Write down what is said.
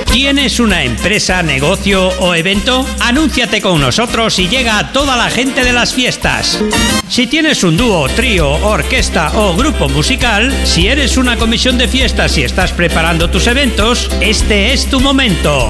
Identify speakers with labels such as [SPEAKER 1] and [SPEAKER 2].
[SPEAKER 1] ¿Tienes una empresa, negocio o evento? Anúnciate con nosotros y llega a toda la gente de las fiestas. Si tienes un dúo, trío, orquesta o grupo musical, si eres una comisión de fiestas y estás preparando tus eventos, este es tu momento.